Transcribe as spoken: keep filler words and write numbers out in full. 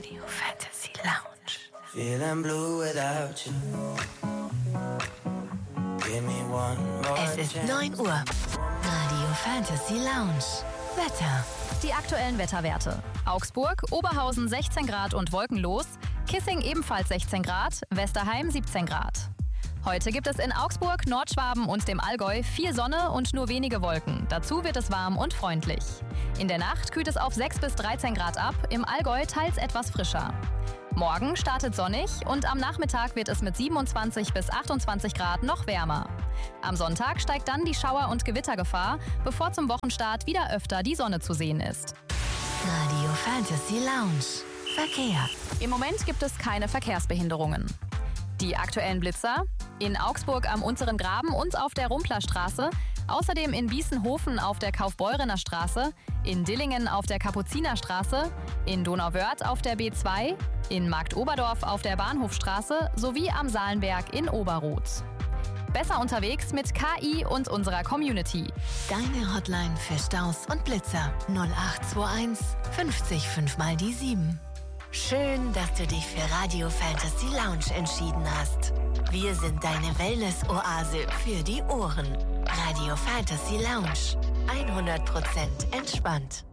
Radio Fantasy Lounge. Feeling blue without you. Give me one more Es ist neun Uhr. Radio Fantasy Lounge. Wetter. Die aktuellen Wetterwerte. Augsburg, Oberhausen sechzehn Grad und wolkenlos. Kissing ebenfalls sechzehn Grad. Westerheim siebzehn Grad. Heute gibt es in Augsburg, Nordschwaben und dem Allgäu viel Sonne und nur wenige Wolken. Dazu wird es warm und freundlich. In der Nacht kühlt es auf sechs bis dreizehn Grad ab, im Allgäu teils etwas frischer. Morgen startet sonnig und am Nachmittag wird es mit siebenundzwanzig bis achtundzwanzig Grad noch wärmer. Am Sonntag steigt dann die Schauer- und Gewittergefahr, bevor zum Wochenstart wieder öfter die Sonne zu sehen ist. Radio Fantasy Lounge. Verkehr. Im Moment gibt es keine Verkehrsbehinderungen. Die aktuellen Blitzer: in Augsburg am Unteren Graben und auf der Rumplerstraße, außerdem in Bießenhofen auf der Kaufbeurener Straße, in Dillingen auf der Kapuzinerstraße, in Donauwörth auf der B zwei, in Marktoberdorf auf der Bahnhofstraße sowie am Saalenberg in Oberroth. Besser unterwegs mit K I und unserer Community. Deine Hotline für Staus und Blitzer null acht zwei eins fünfzig fünf mal die sieben. Schön, dass du dich für Radio Fantasy Lounge entschieden hast. Wir sind deine Wellness-Oase für die Ohren. Radio Fantasy Lounge. hundert Prozent entspannt.